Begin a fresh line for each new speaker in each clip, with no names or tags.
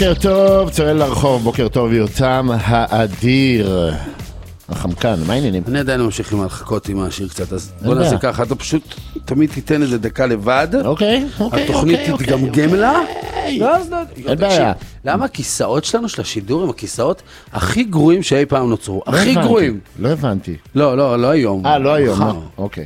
בוקר טוב, צועל לרחוב, בוקר טוב יותם האדיר. החמקן, מה העניינים?
אני עדיין ממשיך עם ההרחקות עם השיר קצת, אז בוא נעשה ככה, אתה פשוט תמיד תיתן איזה דקה לבד.
אוקיי.
התוכנית תתגמגם לה.
אין בעיה.
למה הכיסאות שלנו, של השידור, הם הכיסאות הכי גרועים שאי פעם נוצרו? הכי גרועים.
לא הבנתי.
לא היום.
לא היום, אוקיי.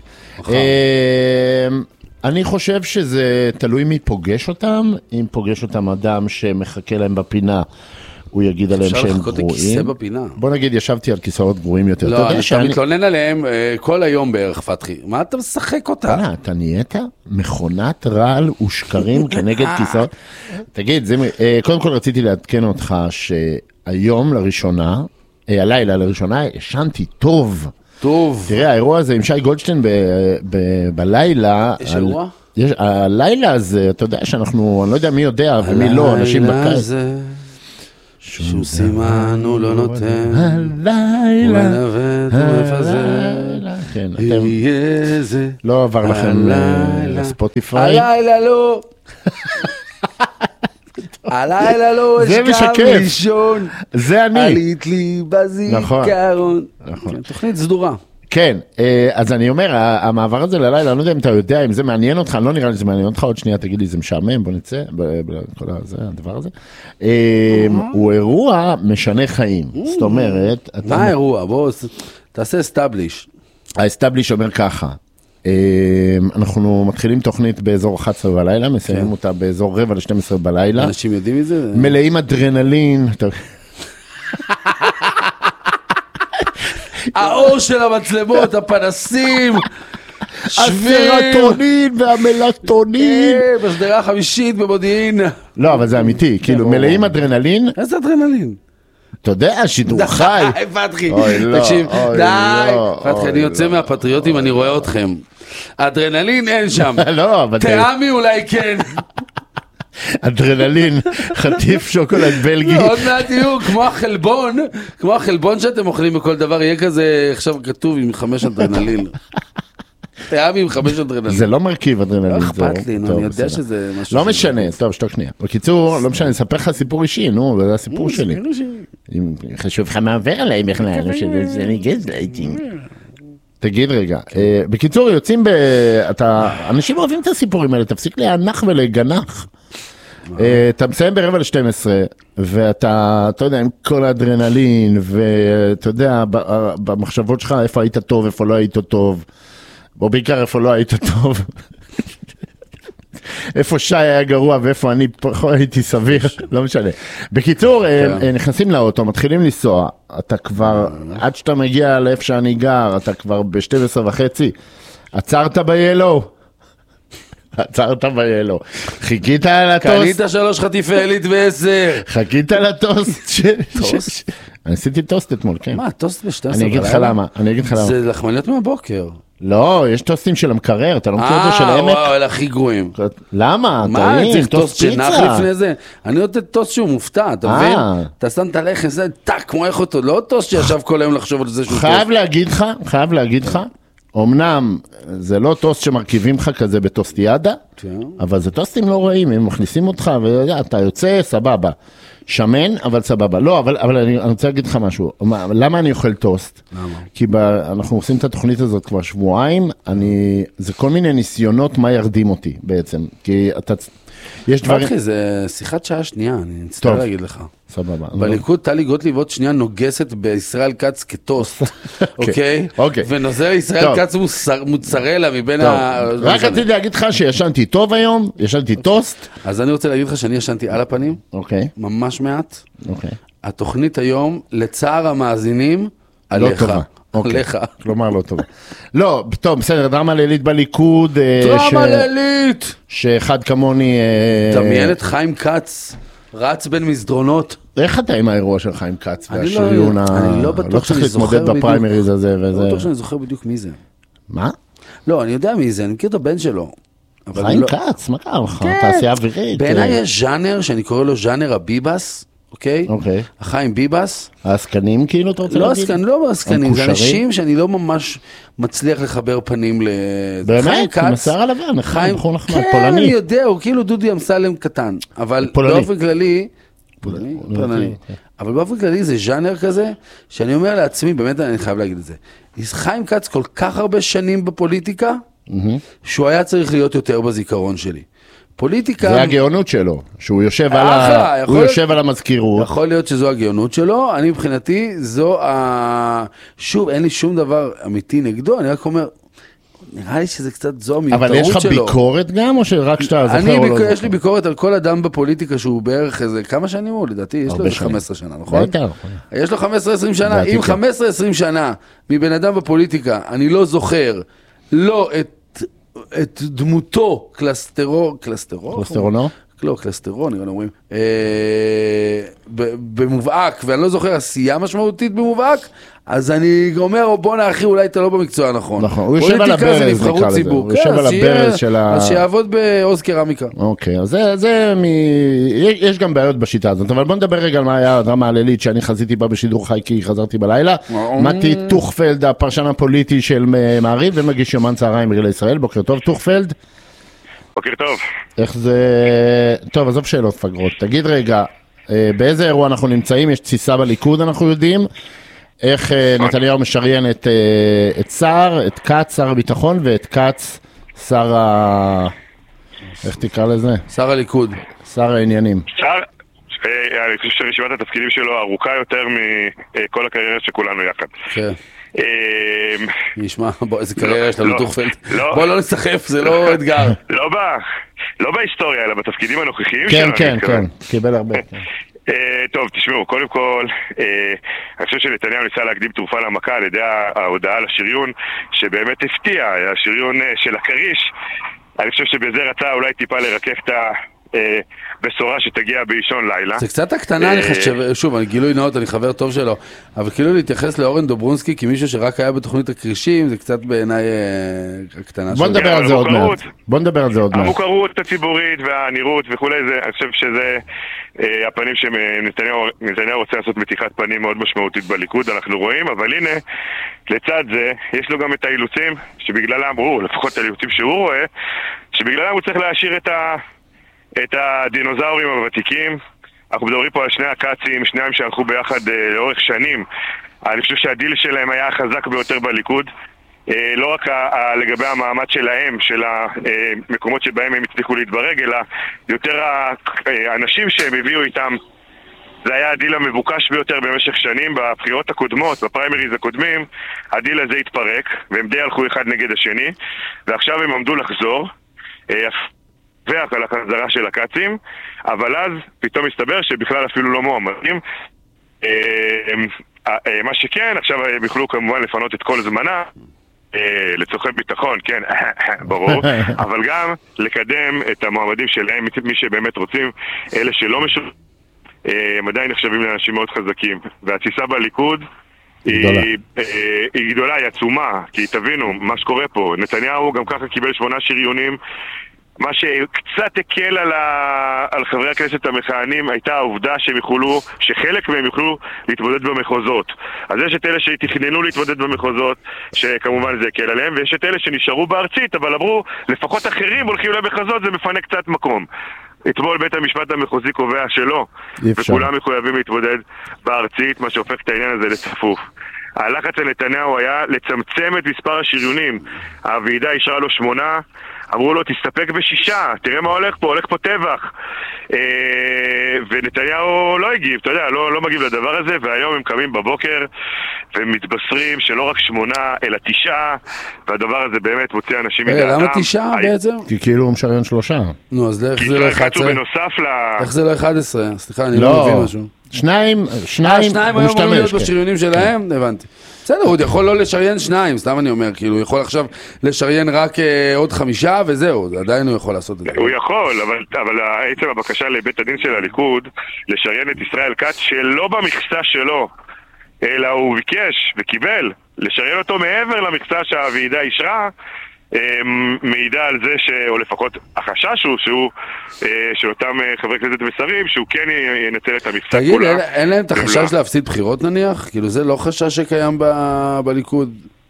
אני חושב שזה תלוי מי פוגש אותם. אם פוגש אותם אדם שמחכה להם בפינה, הוא יגיד עליהם שהם גרועים. אפשר לחכות לכיסא
בפינה.
בוא נגיד, ישבתי על כיסאות גרועים יותר.
לא, אתה מתלונן עליהם כל היום בערך, פתחי. מה אתה משחק אותה?
אתה נהיית מכונת רעל ושקרים כנגד כיסאות. תגיד, קודם כל רציתי לעדכן אותך שהיום לראשונה, הלילה לראשונה, ישנתי טוב.
טוב.
תראה, האירוע הזה עם שי גולדשטיין בלילה.
יש אירוע?
הלילה הזה, אתה יודע שאנחנו, אני לא יודע מי יודע ומי לא, אנשים בקיץ.
הלילה הזה, שום סימן הוא לא נותן.
הלילה.
הוא מנווט ומפזר.
כן, אתם
יהיה זה.
לא עבר לכם לספוטיפיי.
הלילה לא. הלילה לא אשכב לישון.
זה אני.
עלית לי בזיכרון.
נכון.
תוכנית סדורה.
כן, אז אני אומר, המעבר הזה ללילה, אני לא יודע אם אתה יודע, אם זה מעניין אותך, לא נראה לי שזה מעניין אותך, עוד שנייה תגיד לי, זה משעמם, בוא נצא, כל הדבר הזה. הוא אירוע משנה חיים, זאת אומרת...
מה האירוע? בוא, תעשה אסטאבליש.
האסטאבליש אומר ככה, אנחנו מתחילים תוכנית באזור 11 בלילה, מסיימים אותה באזור 11:45 בלילה.
אנשים יודעים את זה?
מלאים אדרנלין.
האור של המצלמות, הפנסים,
הסרטונין והמלטונין.
בשדרה החמישית במודיעין.
לא, אבל זה אמיתי, כאילו מלאים אדרנלין.
איזה אדרנלין?
אתה יודע, שידור חי.
די, פתחי. תקשיב, די. פתחי, אני יוצא מהפטריוטים, אני רואה אתכם. אדרנלין אין שם.
לא, אבל...
תאמי אולי כן.
אדרנלין, חטיף שוקולד בלגי.
עוד מעט יהיו, כמו החלבון שאתם אוכלים בכל דבר, יהיה כזה, עכשיו כתוב עם 5 אדרנלין. תאמי עם 5 אדרנלין.
זה לא מרכיב אדרנלין.
לא אכפת לי, אני יודע שזה משהו...
לא משנה, טוב, שתוק שנייה. בקיצור, לא משנה, אני אספר לך סיפור אישי, נו, זה הסיפור שלי. חשוב לך מעבר עליי בכלל, שאני גז לעיתים. תגיד רגע, בקיצור יוצאים אנשים אוהבים את הסיפורים האלה, תפסיק להנח ולגנח. אתה מסיים ב11:45, ואתה יודע, עם כל האדרנלין, ואתה יודע, במחשבות שלך, איפה היית טוב, איפה לא היית טוב, או בעיקר איפה לא היית טוב. איפה שי היה גרוע, ואיפה אני הייתי סביר, לא משנה. בקיצור, נכנסים לאוטו, מתחילים לנסוע, אתה כבר, עד שאתה מגיע לאיפה שאני גר, אתה כבר ב12:30, עצרת ביילו. עצרת ביילו. חיכית על הטוסט.
קנית 3 חטיפי עילית ו10.
חיכית על הטוסט. טוסט? אני עשיתי טוסט אתמול, כן.
מה, טוסט ב12?
אני אגיד לך למה.
זה לחמניות מהבוקר.
לא, יש טוסטים של המקרר, אתה לא מכיר אותו של עמק?
וואו, אלה הכי גרועים.
למה?
מה, צריך טוסט שנח לפני זה? אני נותן טוסט שהוא מופתע, אתה מבין? אתה שם את הלחם, זה טק, כמו איך אותו, לא טוסט שישב כל היום לחשוב על זה שהוא טוסט.
חייב להגיד לך, אמנם זה לא טוסט שמרכיבים לך כזה בטוסטיאדה, אבל זה טוסטים לא רעים, הם מכניסים אותך, ואתה יוצא, סבבה. שמן, אבל סבבה. לא, אבל אני רוצה להגיד לך משהו. למה אני אוכל טוסט?
למה?
כי אנחנו עושים את התוכנית הזאת כבר שבועיים, זה כל מיני ניסיונות מה ירדים אותי בעצם. כי יש דברים...
פתחי, זה שיחת שעה שנייה, אני נצטער להגיד לך.
סבבה.
בליכוד טלי גוטליב עוד שנייה נוגסת בישראל כץ כטוסט, אוקיי? ונוזר ישראל כץ מוצרלה מבין ה...
רק רציתי להגיד לך שישנתי טוב היום, ישנתי טוסט.
אז אני רוצה להגיד לך שאני ישנתי על הפנים, ממש מעט. התוכנית היום, לצער המאזינים, עליך. עליך.
כלומר לא טוב. לא, טוב, בסדר, דרמה לילית בליכוד.
דרמה לילית!
שאחד כמוני...
דמיין את חיים כץ. רץ בין מסדרונות.
איך אתה עם האירוע של חיים כץ והשריון
אני לא בטוח שאני זוכר בדיוק.
בפריימריז הזה וזה.
לא בטוח שאני זוכר בדיוק מי זה.
מה?
לא, אני יודע מי זה, אני מכיר את הבן שלו.
חיים כץ, מה קרה לך? תעשייה אווירית.
בעיניי יש ז'אנר שאני קורא לו ז'אנר הביבס, אוקיי? החיים ביבס.
העסקנים כאילו אתה רוצה להגיד?
לא העסקנים, זה אנשים שאני לא ממש מצליח לחבר פנים ל...
באמת? עם השיער הלבן, בחור נחמד, פולני.
כן, אני יודע, הוא כאילו דודי אמסלם קטן, אבל באופן כללי... פנני. אבל באופן כללי זה ז'אנר כזה, שאני אומר לעצמי, באמת אני חייב להגיד את זה, חיים כץ כל כך הרבה שנים בפוליטיקה, שהוא היה צריך להיות יותר בזיכרון שלי. פוליטיקה...
זה הגאונות שלו, שהוא יושב על המזכירות.
יכול להיות שזו הגאונות שלו, אני מבחינתי, שוב, אין לי שום דבר אמיתי נגדו, אני רק אומר, נראה לי שזה קצת זו המיותרות שלו.
אבל יש לך ביקורת גם, או שרק שאתה זוכר או לא זוכר?
יש לי ביקורת על כל אדם בפוליטיקה, שהוא בערך איזה, כמה שנים הוא? לדעתי, יש לו 15 שנה, נכון? יש לו 15-20 שנה, אם 15-20 שנה מבן אדם בפוליטיקה, אני לא זוכר, לא את דמותו
קלסטרונו?
לא, קלסטרון, נראה אומרים, במובהק, ואני לא זוכר עשייה משמעותית במובהק, אז אני אומר, בוא נאחי, אולי אתה לא במקצוע הנכון.
נכון, הוא יושב על הברז, נקרא לזה. הוא יושב על הברז של ה...
אז שיעבוד בעוז קרמיקה.
אוקיי, אז יש גם בעיות בשיטה הזאת, אבל בוא נדבר רגע על מה היה הדרמה הלילית, שאני חזיתי בה בשידור חי, כי חזרתי בלילה. מתי טוכפלד, הפרשן הפוליטי של מעריב, ומגיש יומן צהריים בגלי ישראל. בוקר טוב, טוכפלד.
בוקר טוב.
איך זה... טוב, עזוב שאלות פגרות. תגיד רגע, באיזה אירוע אנחנו נמצאים? יש תסיסה בליכוד, אנחנו יודעים. איך נתניהו משריין את שר, את כץ, שר הביטחון, ואת כץ, שר ה... איך תקרא לזה?
שר הליכוד.
שר העניינים.
אני חושב שרשימת התפקידים שלו ארוכה יותר מכל הקריירה שכולנו יחד.
כן. נשמע, איזה קריירה יש לנו טוכפלד. בוא לא נסחף, זה לא אתגר.
לא בהיסטוריה, אלא בתפקידים הנוכחיים
שלנו. כן, קיבל הרבה.
טוב, תשמעו, קודם כל, אני חושב שנתניהו ניסה להקדים תרופה למכה על ידי ההודעה לשריון, שבאמת הפתיע, השריון של הקריש. אני חושב שבזה רצה אולי טיפה לרכך את בשורה שתגיע באישון לילה.
זה קצת הקטנה, אני חושב, שוב, אני גילוי נאות, אני חבר טוב שלו, אבל כאילו להתייחס לאורן דוברונסקי כמישהו שרק היה בתוכנית הקרישים, זה קצת בעיניי הקטנה שלו.
בוא נדבר על זה עוד מעט.
המוכרות הציבורית והנראות וכו', אני חושב שזה הפנים שנתניהו רוצה לעשות מתיחת פנים מאוד משמעותית בליכוד, אנחנו רואים, אבל הנה, לצד זה, יש לו גם את האילוצים, שבגללם, לפחות האילוצים שהוא רואה, שבגללם הוא צריך להשאיר את הדינוזאורים הוותיקים. אנחנו מדברים פה על שני הקאצים, שניים שהלכו ביחד לאורך שנים. אני חושב שהדיל שלהם היה החזק ביותר בליכוד, לא רק לגבי המעמד שלהם, של המקומות שבהם הם הצליחו להתברג, אלא יותר האנשים שהם הביאו איתם. זה היה הדיל המבוקש ביותר במשך שנים. בבחירות הקודמות, בפריימריז הקודמים, הדיל הזה התפרק, והם די הלכו אחד נגד השני, ועכשיו הם עמדו לחזור על החזרה של הקאצים, אבל אז פתאום מסתבר שבכלל אפילו לא מועמדים. מה שכן, עכשיו הם יוכלו כמובן לפנות את כל זמנה לצורכי ביטחון, כן, ברור, אבל גם לקדם את המועמדים שלהם, מי שבאמת רוצים, אלה שלא משהו, הם עדיין נחשבים לאנשים מאוד חזקים, והתסיסה בליכוד היא גדולה, היא עצומה, כי תבינו מה שקורה פה, נתניהו גם ככה קיבל 8 שריונים, מה שקצת הקל על חברי הכנסת המכהנים הייתה העובדה שחלק מהם יוכלו להתמודד במחוזות. אז יש את אלה שתכננו להתמודד במחוזות, שכמובן זה הקל עליהם, ויש את אלה שנשארו בארצית, אבל אמרו, לפחות אחרים הולכים למחוזות, זה מפנה קצת מקום. אתמול בית המשפט המחוזי קובע שלא, וכולם מחויבים להתמודד בארצית, מה שהופך את העניין הזה לצפוף. הלחץ על נתניהו היה לצמצם את מספר השריונים. הוועידה אישרה לו 8, אמרו לו תסתפק ב6, תראה מה הולך פה טבח. ונתניהו לא הגיב, אתה יודע, לא מגיב לדבר הזה, והיום הם קמים בבוקר ומתבשרים שלא רק 8 אלא 9, והדבר הזה באמת מוצא אנשים מדעתם.
למה 9 בעצם?
כי כאילו הוא משריין 3.
נו, אז איך זה לא 11? איך זה לא 11? סליחה, אני לא מבין משהו.
שניים
היום אמורים להיות בשריונים שלהם? הבנתי. בסדר, הוא יכול לא לשריין 2, סתם אני אומר, כאילו הוא יכול עכשיו לשריין רק עוד 5 וזהו, עדיין הוא יכול לעשות את זה.
הוא יכול, אבל עצם הבקשה לבית הדין של הליכוד לשריין את ישראל כץ שלא במכסה שלו, אלא הוא ביקש וקיבל לשריין אותו מעבר למכסה שהוועידה אישרה, מעידה על זה, או לפחות החשש הוא של אותם חברי כנסת ושרים, שהוא כן ינצל את המכסה
כולה. תגיד, אין להם את החשש להפסיד בחירות נניח? כאילו זה לא חשש שקיים בליכוד?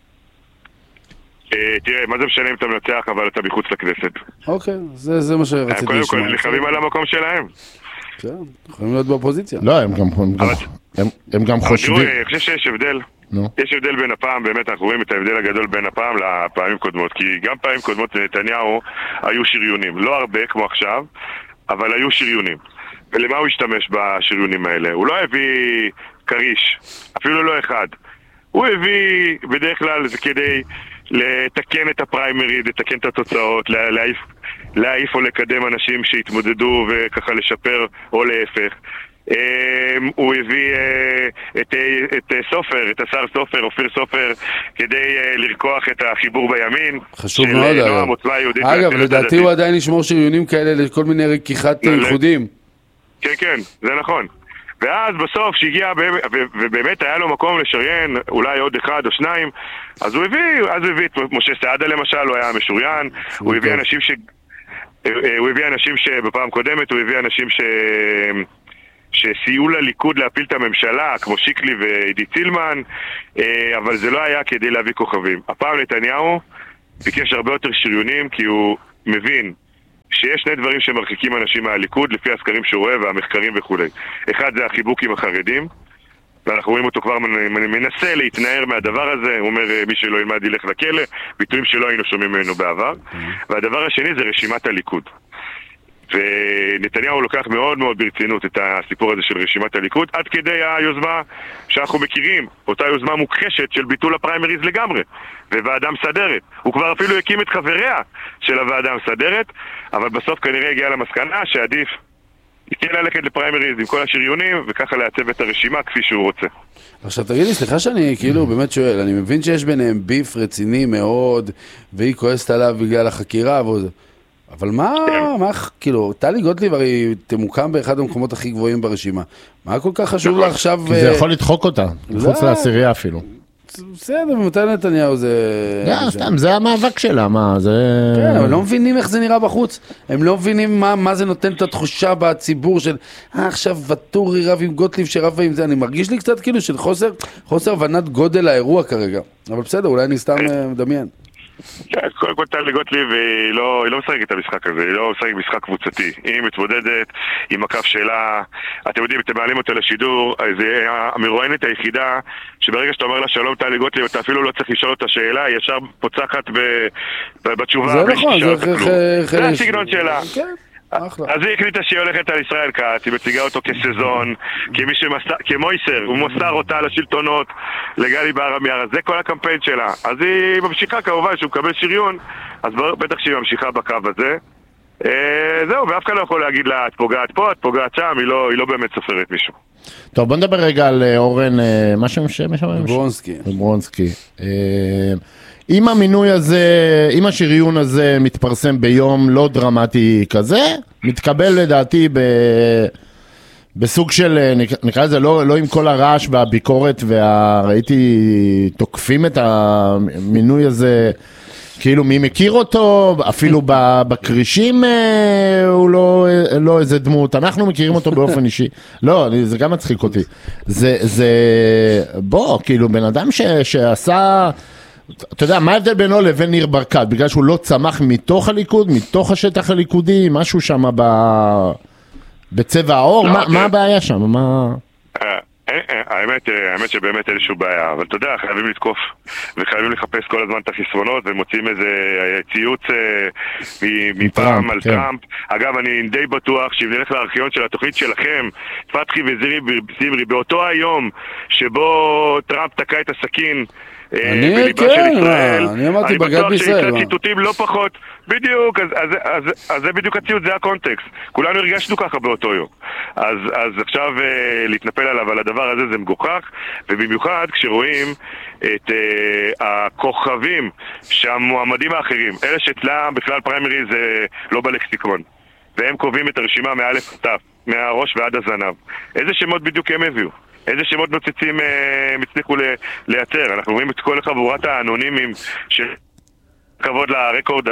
תראה, מה זה משנה אם אתה מנצח אבל אתה מחוץ לכנסת?
אוקיי, זה מה שרציתי לשמוע.
קודם כל, לחבים על המקום שלהם.
יכולים להיות באופוזיציה.
לא, הם גם חושבים.
אני חושב שיש הבדל. יש הבדל בין הפעם, באמת אנחנו רואים את ההבדל הגדול בין הפעם לפעמים קודמות, כי גם פעמים קודמות לנתניהו היו שריונים, לא הרבה כמו עכשיו, אבל היו שריונים. ולמה הוא השתמש בשריונים האלה? הוא לא הביא קריש, אפילו לא אחד. הוא הביא, בדרך כלל זה כדי לתקן את הפריימריז, לתקן את התוצאות, להעיף או לקדם אנשים שהתמודדו וככה לשפר או להפך. הוא הביא את סופר, את השר סופר, אופיר סופר, כדי לרקוח את החיבור בימין.
חשוב מאוד, אגב, לדעתי הוא עדיין ישמור שריונים כאלה לכל מיני רקיחת ייחודים.
כן, כן, זה נכון. ואז בסוף שהגיע, ובאמת היה לו מקום לשריין, אולי עוד אחד או שניים, אז הוא הביא את משה סעדה למשל, הוא היה משוריין, הוא הביא אנשים שבפעם קודמת, הוא הביא אנשים שסייעו לליכוד להפיל את הממשלה, כמו שיקלי ועידית סילמן, אבל זה לא היה כדי להביא כוכבים. הפעם נתניהו ביקש הרבה יותר שריונים, כי הוא מבין שיש שני דברים שמרחיקים אנשים מהליכוד לפי הסקרים שהוא רואה והמחקרים וכו'. אחד זה החיבוק עם החרדים, ואנחנו רואים אותו כבר מנסה להתנער מהדבר הזה, הוא אומר מי שלא ילמד ילך לכלא, ביטויים שלא היינו שומעים ממנו בעבר. והדבר השני זה רשימת הליכוד. ונתניהו לוקח מאוד מאוד ברצינות את הסיפור הזה של רשימת הליכוד, עד כדי היוזמה שאנחנו מכירים, אותה יוזמה מוכחשת של ביטול הפריימריז לגמרי, וועדה מסדרת. הוא כבר אפילו הקים את חבריה של הוועדה המסדרת, אבל בסוף כנראה הגיע למסקנה שעדיף כן ללכת לפריימריז עם כל השריונים, וככה לעצב את הרשימה כפי שהוא רוצה.
עכשיו תגיד לי, סליחה שאני כאילו באמת שואל, אני מבין שיש ביניהם ביף רציני מאוד, והיא כועסת עליו בגלל החקירה וזה. אבל מה, כאילו, טלי גוטליב הרי תמוקם באחד המקומות הכי גבוהים ברשימה. מה כל כך חשוב לה עכשיו?
כי זה יכול לדחוק אותה, מחוץ לעשירייה אפילו.
בסדר, ומתי נתניהו זה...
סתם, זה המאבק שלה, מה, זה...
כן, אבל לא מבינים איך זה נראה בחוץ. הם לא מבינים מה זה נותן את התחושה בציבור של, עכשיו וטורי רב עם גוטליב שרב עם זה. אני מרגיש לי קצת כאילו של חוסר הבנת גודל האירוע כרגע. אבל בסדר, אולי אני סתם מדמיין.
קודם כל טלי גוטליב היא לא משחקת את המשחק הזה, היא לא משחקת משחק קבוצתי, היא מתמודדת עם הקו שלה. אתם יודעים, אתם מעלים אותה לשידור, זה המרואיינת היחידה שברגע שאתה אומר לה שלום טלי גוטליב אתה אפילו לא צריך לשאול אותה שאלה, היא ישר פוצחת בתשובה.
זה נכון,
זה הסגנון שלה.
אחלה.
אז היא החליטה שהיא הולכת על ישראל כץ, היא מציגה אותו כסזון, כמויסר, הוא מוסר אותה לשלטונות, לגלי בהר מיארה, זה כל הקמפיין שלה. אז היא ממשיכה כמובן שהוא מקבל שריון, אז בטח שהיא ממשיכה בקו הזה. זהו, ואף אחד לא יכול להגיד לה, את פוגעת פה, את פוגעת שם, היא לא באמת סופרת מישהו.
טוב, בוא נדבר רגע על אורן, מה שם?
ברונסקי.
אם המינוי הזה, אם השריון הזה מתפרסם ביום לא דרמטי כזה, מתקבל לדעתי בסוג של, נקרא לזה, לא עם כל הרעש והביקורת, ראיתי תוקפים את המינוי הזה, כאילו מי מכיר אותו, אפילו בקרישים הוא לא איזה דמות, אנחנו מכירים אותו באופן אישי, לא, זה גם מצחיק אותי, זה בוא, כאילו בן אדם שעשה... אתה יודע, מה ההבדל בינו לבין ניר ברקת? בגלל שהוא לא צמח מתוך הליכוד, מתוך השטח הליכודי, משהו שם בצבע האור? מה הבעיה שם?
האמת שבאמת איזשהו בעיה, אבל אתה יודע, חייבים לתקוף וחייבים לחפש כל הזמן את החסרונות ומוצאים איזה ציוץ מפעם על טראמפ. אגב, אני די בטוח שאם נלך לארכיון של התוכנית שלכם, פתחי וזימרי, באותו היום שבו טראמפ תקע את הסכין
אני אמרתי בגד בישראל.
אני בטוח ציטוטים לא פחות, בדיוק, אז זה בדיוק הציוט, זה הקונטקסט. כולנו הרגשנו ככה באותו יום. אז עכשיו להתנפל עליו על הדבר הזה זה מגוחך, ובמיוחד כשרואים את הכוכבים שהמועמדים האחרים, אלה שאצלם בכלל פריימרי זה לא בלקסיקון, והם קובעים את הרשימה מאלף עד תף, מהראש ועד הזנב. איזה שמות בדיוק הם הביאו? איזה שמות נוצצים מצליחו לייצר? אנחנו רואים את כל חבורת האנונימים של כבוד לרקורד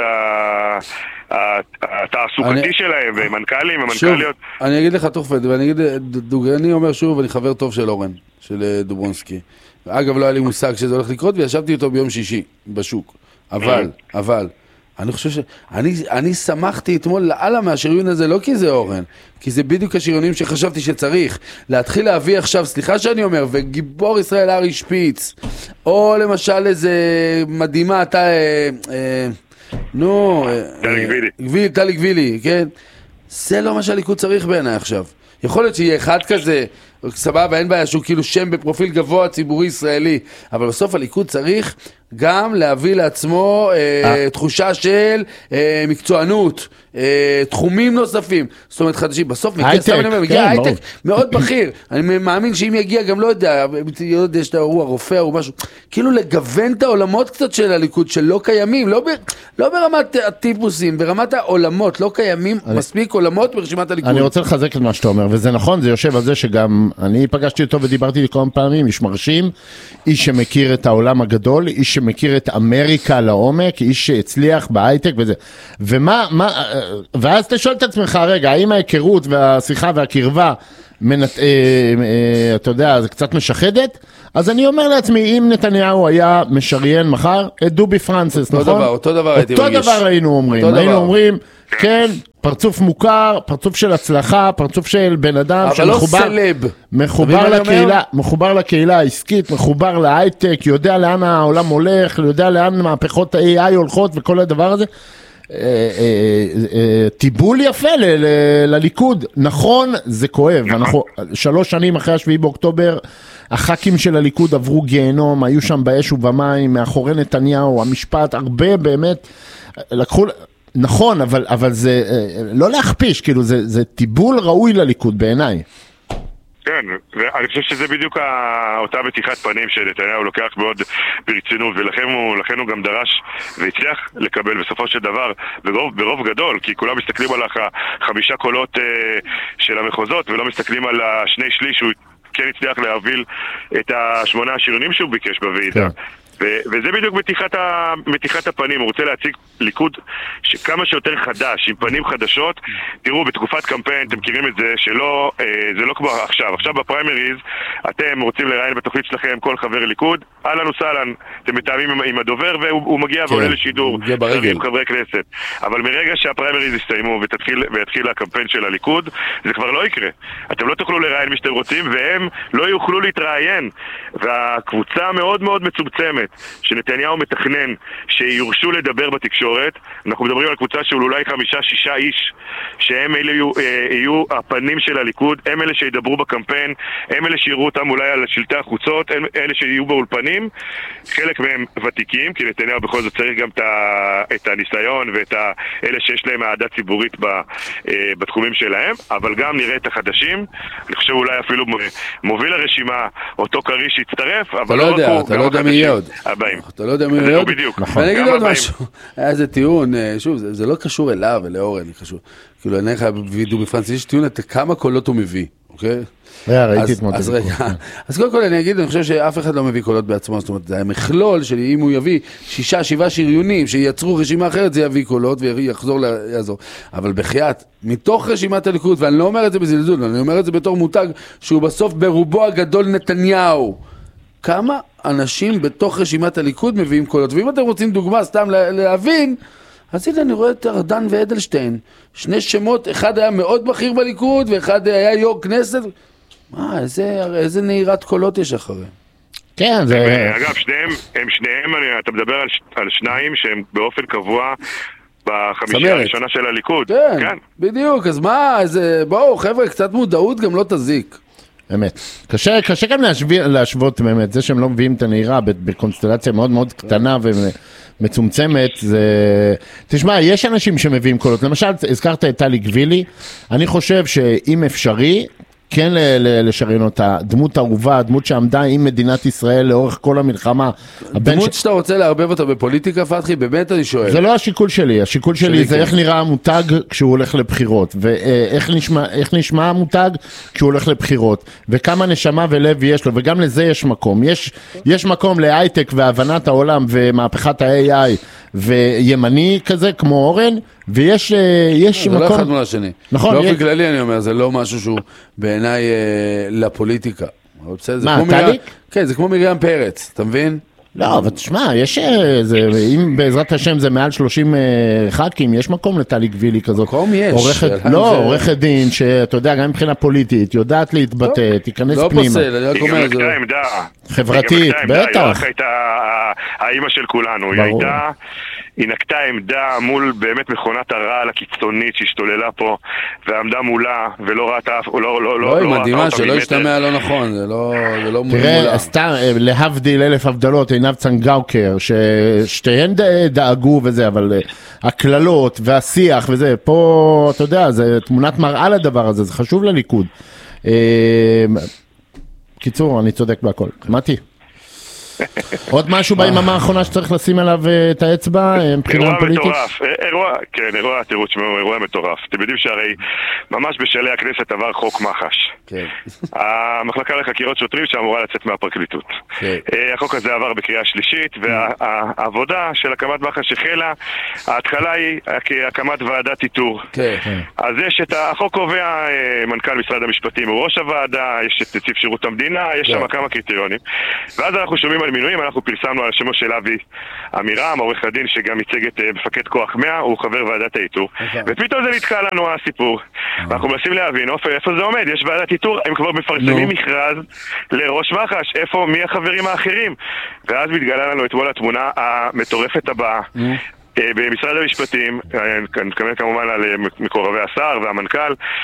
התעסוקתי שלהם, ומנכ"לים, המנכ"ליות.
אני אגיד לך תוכפת, ואני אגיד, אני אומר שוב, אני חבר טוב של אורן, של דוברונסקי. אגב, לא היה לי מושג שזה הולך לקרות, וישבתי איתו ביום שישי, בשוק. אבל, אני חושב אני שמחתי אתמול לאללה מהשריון הזה, לא כי זה אורן, כי זה בדיוק השריונים שחשבתי שצריך להתחיל להביא עכשיו, סליחה שאני אומר, וגיבור ישראל ארי שפיץ, או למשל איזה מדהימה, טלי גבילי, כן? זה לא מה שהליכוד צריך בעיניי עכשיו. יכול להיות שיהיה אחד כזה, סבבה, אין בעיה שהוא כאילו שם בפרופיל גבוה ציבורי ישראלי, אבל בסוף הליכוד צריך גם להביא לעצמו תחושה של מקצוענות, תחומים נוספים, זאת אומרת חדשים, בסוף מגיע הייטק מאוד בכיר, אני מאמין שאם יגיע גם לא יודע, יש את הרופא או משהו, כאילו לגוון את העולמות קצת של הליכוד שלא קיימים, לא ברמת הטיפוסים, ברמת העולמות, לא קיימים מספיק עולמות ברשימת הליכוד.
אני רוצה לחזק את מה שאתה אומר, וזה נכון, זה יושב על זה שגם אני פגשתי אותו ודיברתי כמה פעמים, איש מרשים, איש שמכיר את העולם הגדול, איש שמכיר את אמריקה לעומק, איש שהצליח בהייטק וזה. ואז אתה שואל את עצמך, רגע, האם ההיכרות והשיחה והקרבה, אתה יודע, זה קצת משחדת? אז אני אומר לעצמי, אם נתניהו היה משריין מחר, את דובי פרנסס, נכון?
אותו דבר הייתי מרגיש.
אותו דבר היינו אומרים. היינו אומרים, כן, פרצוף מוכר, פרצוף של הצלחה, פרצוף של בן אדם מחובר לקהילה העסקית, מחובר להייטק, יודע לאן העולם הולך, יודע לאן מהפכות ה-AI הולכות וכל הדבר הזה. טיבול יפה לליכוד. נכון, זה כואב. אנחנו 3 שנים אחרי 7 באוקטובר, הח"כים של הליכוד עברו גיהנום, היו שם באש ובמים, מאחורי נתניהו, המשפט, הרבה באמת, לקחו... נכון, אבל זה לא להכפיש, כאילו זה טיבול ראוי לליכוד בעיניי.
כן, ואני חושב שזה בדיוק אותה מתיחת פנים שנתניהו לוקח מאוד ברצינות, ולכן הוא גם דרש והצליח לקבל בסופו של דבר ברוב גדול, כי כולם מסתכלים על 5 קולות של המחוזות ולא מסתכלים על 2 שליש שהוא כן הצליח להוביל את 8 השריונים שהוא ביקש בוועידה. וזה בדיוק מתיחת הפנים. הוא רוצה להציג ליכוד כמה שיותר חדש, עם פנים חדשות. תראו, בתקופת קמפיין, אתם מכירים את זה, זה לא כמו עכשיו בפריימריז, אתם רוצים לראיין בתוכנית שלכם כל חבר ליכוד, אהלן וסהלן, אתם מתאמים עם הדובר והוא מגיע ועולה לשידור, עם חברי כנסת. אבל מרגע שהפריימריז יסתיימו ויתחיל הקמפיין של הליכוד, זה כבר לא יקרה. אתם לא תוכלו לראיין מי שאתם רוצים, והם לא יוכלו להתראיין. והקבוצה מאוד מאוד מצומצמת שנתניהו מתכנן שיורשו לדבר בתקשורת, אנחנו מדברים על קבוצה של אולי 5-6 איש שהם אלה יהיו הפנים של הליכוד, הם אלה שידברו בקמפיין, הם אלה שיראו אותם אולי על שלטי החוצות, הם אלה שיהיו באולפנים. חלק מהם ותיקים, כי נתניהו בכל זאת צריך גם את הניסיון ואת אלה שיש להם העדה ציבורית בתחומים שלהם, אבל גם נראה את החדשים. אני חושב אולי אפילו מוביל הרשימה אותו קרי שהצטרף, אבל
אתה לא יודע מי יהיה עוד. אתה לא יודע מי יהיה עוד. ואני אגיד עוד משהו, היה איזה טיעון, שוב, זה לא קשור אליו ולאורן, קשור. כאילו, אני לך וידאו בפרנס, יש טיעון את כמה קולות הוא מביא, אוקיי?
ראיתי את מוטי.
אז קודם כל אני אגיד, אני חושב שאף אחד לא מביא קולות בעצמו, זאת אומרת, זה המכלול שלי, אם הוא יביא 6-7 שריונים שייצרו רשימה אחרת, זה יביא קולות ויחזור לעזור. אבל בחייאת, מתוך רשימת הליכוד, ואני לא אומר את זה בזלזול, אני אומר את זה בתור מותג, שהוא בסוף ברובו הגדול נתניהו. כמה אנשים בתוך רשימת הליכוד מביאים קולות? ואם אתם רוצים דוגמה סתם להבין, אז הנה אני רואה את ארדן ואדלשטיין, 2 שמות, אחד היה מאוד בכיר בליכוד, ואחד היה יו"ר כנסת. מה, איזה נהירת קולות יש אחרי?
כן, זה...
אגב, שניהם, אתה מדבר על 2 שהם באופן קבוע ב5 הראשונה של הליכוד.
כן, בדיוק, אז מה, בואו חבר'ה, קצת מודעות גם לא תזיק.
באמת. קשה גם להשוות באמת, זה שהם לא מביאים את הנהירה בקונסטלציה מאוד מאוד קטנה ומצומצמת, זה... תשמע, יש אנשים שמביאים קולות, למשל, הזכרת את טלי גבילי, אני חושב שאם אפשרי, כן לשריין אותה, דמות אהובה, דמות שעמדה עם מדינת ישראל לאורך כל המלחמה.
דמות שאתה רוצה להרבב אותה בפוליטיקה, פתחי, באמת אני שואל.
זה לא השיקול שלי, השיקול שלי זה איך נראה המותג כשהוא הולך לבחירות, ואיך נשמע המותג כשהוא הולך לבחירות, וכמה נשמה ולב יש לו, וגם לזה יש מקום. יש מקום להייטק והבנת העולם ומהפכת ה-AI וימני כזה, כמו אורן, ויש
זה
מקום...
לא אחד מול השני.
נכון.
באופן כללי אני אומר, זה לא משהו שהוא בעיניי לפוליטיקה.
מה, טליק?
כן, זה כמו מרים פרץ, אתה מבין?
לא, אבל תשמע, יש, אם בעזרת השם זה מעל 30 ח"כים, יש מקום לטלי גבילי כזאת.
מקום יש.
לא, עורכת דין, שאתה יודע, גם מבחינה פוליטית, יודעת להתבטא, תיכנס פנימה.
לא פוסל, אני רק אומר את זה.
חברתית, בטח.
היא רק הייתה האמא של כולנו, היא נקטה עמדה מול באמת מכונת הרעל הקיצונית שהשתוללה פה, ועמדה מולה, ולא ראתה,
לא, היא מדהימה, שלא ישתמע לא נכון, זה לא מולה.
תראה, סתם, להבדיל אלף הבדלות, עינב צנגאוקר, ששתיהן דאגו וזה, אבל הכללות והשיח וזה, פה, אתה יודע, זה תמונת מראה לדבר הזה, זה חשוב לליכוד. קיצור, אני צודק בהכל. מתי? עוד משהו ביממה האחרונה שצריך לשים עליו את האצבע מבחינה פוליטית?
אירוע התירוץ שמעו, אירוע מטורף. אתם יודעים שהרי ממש בשלהי הכנסת עבר חוק מח"ש. המחלקה לחקירות שוטרים שאמורה לצאת מהפרקליטות. החוק הזה עבר בקריאה שלישית, והעבודה של הקמת מח"ש החלה, ההתחלה היא כהקמת ועדת איתור. אז יש את החוק קובע מנכ"ל משרד המשפטים הוא ראש הוועדה, יש את נציב שירות המדינה, יש שם כמה קריטריונים. ואז אנחנו שומעים על מינויים, אנחנו פרסמנו על שמו של אבי אמירם, עורך הדין שגם ייצג את מפקד כוח 100, הוא חבר ועדת האיתור. ופתאום זה נתקע לנו הסיפור. אנחנו מנסים להבין איפה זה עומד, יש ועדת איתור, הם כבר מפרסמים מכרז לראש מח"ש, מי החברים האחרים? ואז מתגלה לנו אתמול התמונה המטורפת הבאה. במשרד המשפטים, אני מתכוון כמובן על מקורבי השר והמנכ"ל,